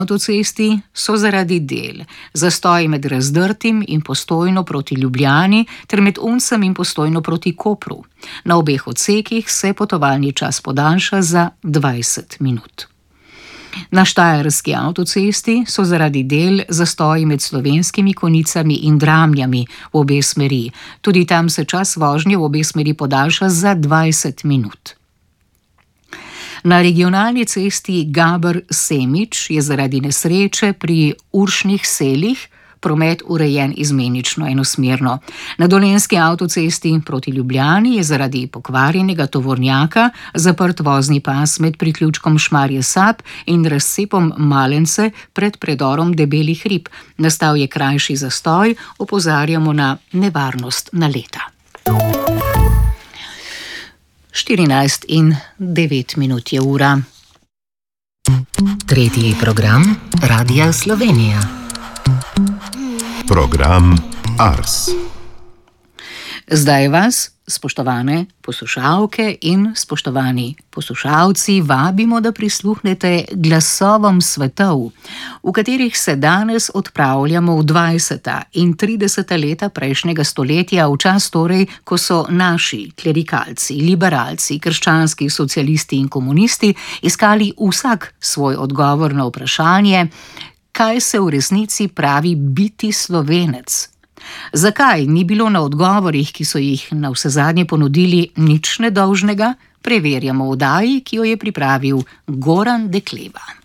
avtocesti so zaradi del, zastoji med Razdrtim in Postojno proti Ljubljani ter med Uncem in Postojno proti Kopru. Na obeh odsekih se potovalni čas podaljša za 20 minut. Na štajerski avtocesti so zaradi del zastoji med Slovenskimi Konjicami in Dramljami v obe smeri. Tudi tam se čas vožnje v obe smeri podaljša za 20 minut. Na regionalni cesti Gaber-Semič je zaradi nesreče pri Uršnih selih promet urejen izmenično enosmerno. Na dolenjski avtocesti proti Ljubljani je zaradi pokvarjenega tovornjaka zaprt vozni pas med priključkom Šmarje Sap in razcepom Malence pred predorom Debelih rib. Nastal je krajši zastoj, opozarjamo na nevarnost naleta. 14:09 je ura. Tretji program Radia Slovenija. Program Ars. Zdaj vas, spoštovane poslušalke in spoštovani poslušalci, vabimo, da prisluhnete glasovom svetov, v katerih se danes odpravljamo v 20. in 30. leta prejšnjega stoletja, v čas torej, ko so naši klerikalci, liberalci, krščanski socialisti in komunisti iskali vsak svoj odgovor na vprašanje, kaj se v resnici pravi biti Slovenec. Zakaj ni bilo na odgovorih, ki so jih navsezadnje ponudili, nič nedolžnega, preverjamo v oddaji, ki jo je pripravil Goran Dekleva.